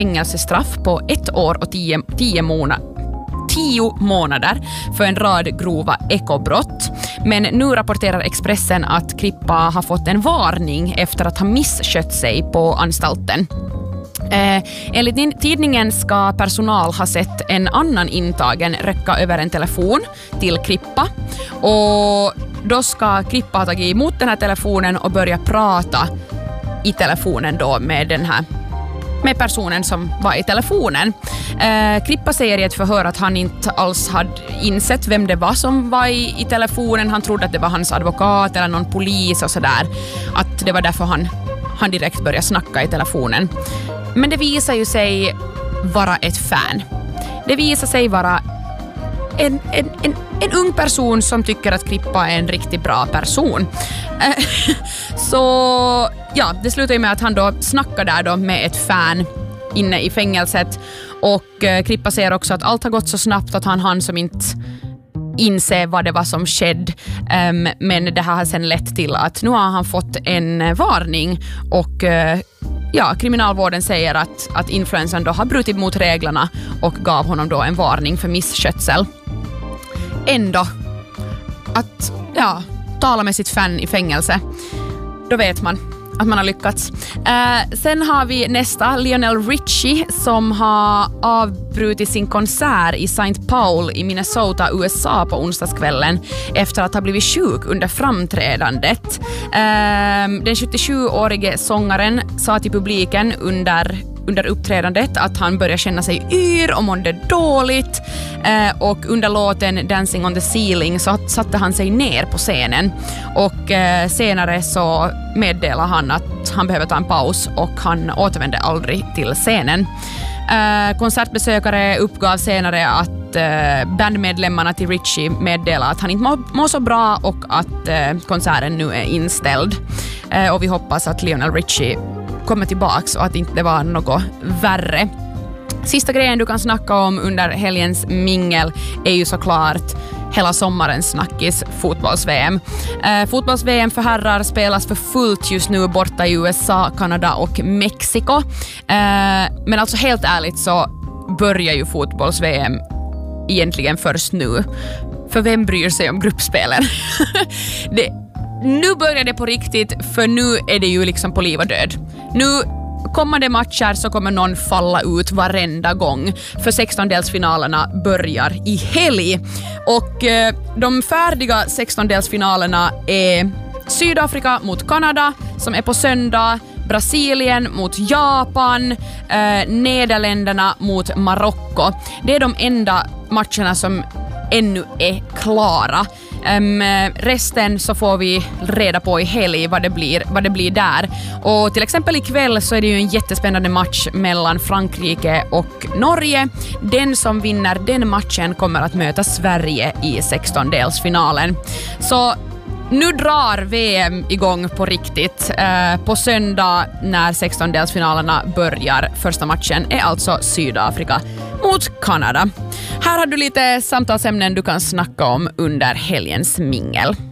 fängelsestraff på 1 år och 10 månader för en rad grova ekobrott. Men nu rapporterar Expressen att Krippa har fått en varning efter att ha misskött sig på anstalten. Enligt tidningen ska personal ha sett en annan intagen räcka över en telefon till Krippa, och då ska Krippa ha tagit emot den här telefonen och börja prata i telefonen då med personen som var i telefonen. Krippa säger i ett förhör att han inte alls hade insett vem det var som var i telefonen. Han trodde att det var hans advokat eller någon polis och sådär. Att det var därför han direkt började snacka i telefonen. Men det visar ju sig vara ett fan. Det visar sig vara en ung person som tycker att Krippa är en riktigt bra person. Så ja, det slutar ju med att han då snackar där då med ett fan inne i fängelset, och Krippa säger också att allt har gått så snabbt att han som inte inse vad det var som skedde, men det här har sen lett till att nu har han fått en varning, och kriminalvården säger att influensen då har brutit mot reglerna och gav honom då en varning för misskötsel. Ändå att tala med sitt fan i fängelse, då vet man att man har lyckats. Sen har vi nästa, Lionel Richie, som har avbrutit sin konsert i St. Paul i Minnesota, USA på onsdagskvällen efter att ha blivit sjuk under framträdandet. Den 77-årige sångaren sa till publiken under uppträdandet att han började känna sig yr och mådde dåligt, och under låten Dancing on the Ceiling så satte han sig ner på scenen, och senare så meddelade han att han behöver ta en paus, och han återvände aldrig till scenen. Konsertbesökare uppgav senare att bandmedlemmarna till Richie meddelade att han inte mår så bra och att konserten nu är inställd. Och vi hoppas att Lionel Richie kommer tillbaks och att inte det var något värre. Sista grejen du kan snacka om under helgens mingel är ju såklart hela sommarens snackis, fotbolls-VM. Fotbolls-VM för herrar spelas för fullt just nu borta i USA, Kanada och Mexiko. Men alltså helt ärligt så börjar ju fotbolls-VM egentligen först nu. För vem bryr sig om gruppspelen? Nu börjar det på riktigt, för nu är det ju liksom på liv och död. Nu kommande matcher så kommer någon falla ut varenda gång, för 16-delsfinalerna börjar i helg. Och de färdiga 16-delsfinalerna är Sydafrika mot Kanada som är på söndag, Brasilien mot Japan, Nederländerna mot Marocko. Det är de enda matcherna som ännu är klara. Resten så får vi reda på i helg vad det blir där. Och till exempel ikväll så är det ju en jättespännande match mellan Frankrike och Norge. Den som vinner den matchen kommer att möta Sverige i 16-delsfinalen. Så nu drar VM igång på riktigt. På söndag när 16-delsfinalerna börjar. Första matchen är alltså Sydafrika mot Kanada. Här har du lite samtalsämnen du kan snacka om under helgens mingel.